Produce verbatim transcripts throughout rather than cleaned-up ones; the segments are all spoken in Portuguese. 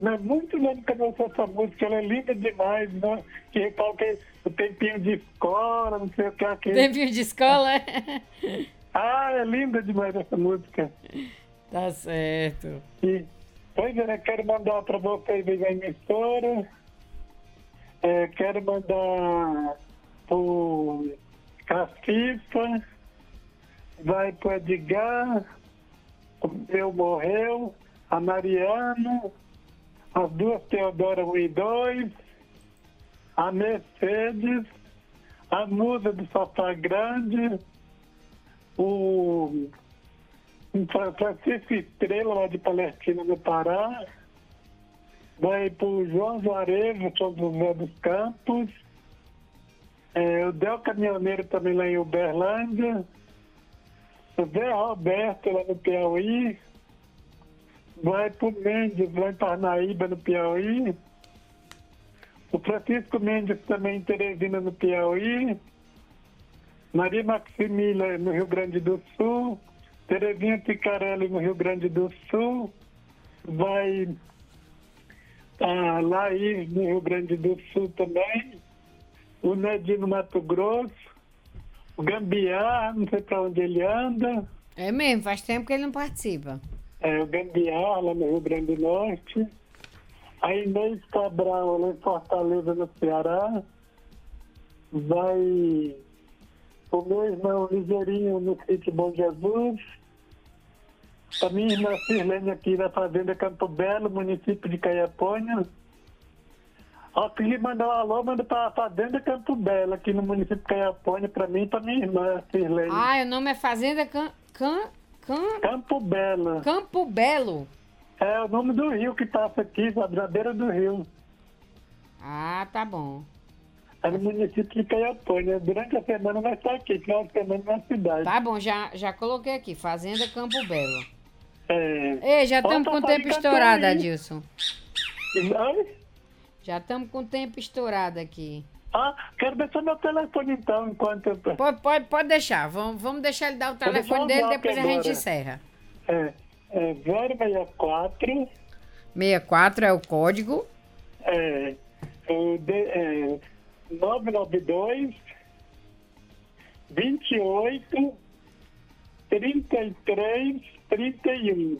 Não é muito lindo que eu ouço essa música, ela é linda demais, né? Que eu coloquei o tempinho de escola, não sei o que aqui. Tempinho de escola, é? Ah, é linda demais essa música. Tá certo. E, pois é, né, quero mandar para vocês aí da emissora. É, quero mandar pro Cacifa, vai pro Edgar, o meu morreu, a Mariana, as duas Teodora um e dois, a Mercedes, a Musa do Sofá Grande, o Fra- Francisco Estrela, lá de Palestina, no Pará, vai pro João Juarez, São José dos Campos, é, o Del Caminhoneiro também lá em Uberlândia, o Zé Roberto lá no Piauí, vai pro Mendes lá em Parnaíba, no Piauí, o Francisco Mendes também em Teresina, no Piauí, Maria Maximília no Rio Grande do Sul, Terezinha Picarelli no Rio Grande do Sul, vai a Laís no Rio Grande do Sul também, o Nedinho no Mato Grosso, o Gambiar, não sei para onde ele anda, É mesmo, faz tempo que ele não participa. é, o Gambiar lá no Rio Grande do Norte, a Inês Cabral lá em Fortaleza, no Ceará, vai o meu irmão Ligeirinho no sítio Bom Jesus, a minha irmã Sirlene aqui na Fazenda Campo Belo, município de Caiapônia. Ó, se lhe mandar um alô, manda para a Fazenda Campo Belo, aqui no município de Caiapônia, para mim e para minha irmã Sirlene. Ah, o nome é Fazenda Can... Can... Can... Campo Belo. Campo Belo. É o nome do rio que passa aqui, sabe, na beira do rio. Ah, tá bom. É no município de Caiapônia. Durante a semana vai estar aqui, final de semana na cidade. Tá bom, já, já coloquei aqui. Fazenda Campo Belo. É. Ei, já estamos Ó, com o papai tempo de estourado, Catuaí. Adilson. Oi? Já estamos com o tempo estourado aqui. Ah, quero deixar meu telefone então, enquanto eu... Pode, pode, pode deixar. Vamos, vamos deixar ele dar o deixar telefone o dele, zap depois a gente agora. encerra. É, é zero seis quatro, sessenta e quatro é o código. é, o de, é, nove nove dois, vinte e oito, trinta e três, trinta e um.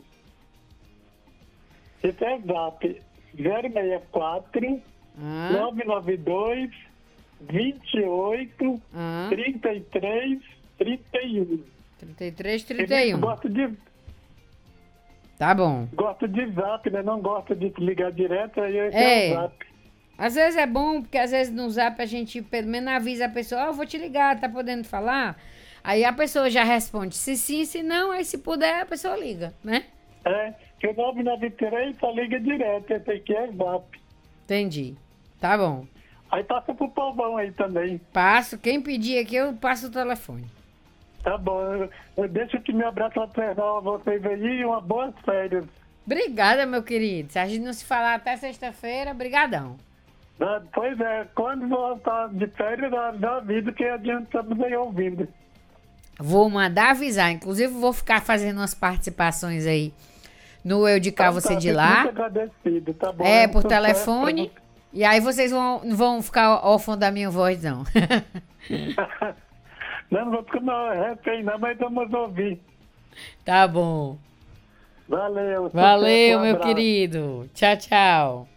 Esse é zap. zero seis quatro, Ah, nove nove dois, vinte e oito, ah, trinta e três, trinta e um. trinta e três, trinta e um. Gosto de, Tá bom. gosto de zap, né? Não gosto de ligar direto, aí esse É. é o zap. Às vezes é bom, porque às vezes no zap a gente pelo menos avisa a pessoa, ó, eu vou te ligar, tá podendo falar? Aí a pessoa já responde se sim, se não, aí se puder a pessoa liga, né? É, que o nove nove três só liga direto, esse aqui é zap. Entendi. Tá bom. Aí passa pro povão aí também. Passo, quem pedir aqui eu passo o telefone. Tá bom, eu, eu deixo aqui meu abraço fraternal a vocês aí e uma boa férias. Obrigada, meu querido. Se a gente não se falar até sexta-feira, brigadão. Ah, pois é, quando voltar de férias, já já aviso que adiantamos aí ouvindo. Vou mandar avisar. Inclusive, vou ficar fazendo umas participações aí no Eu de Cá, Tá, Você tá, de fico Lá. muito agradecido, tá bom? É, Um por sucesso telefone. pra E aí vocês vão, não vão ficar órfãos da minha voz, não. você. Não, não vou ficar não, refém não, mas vamos ouvir. Tá bom. Valeu. sucesso, Valeu, um meu abraço. querido. Tchau, tchau.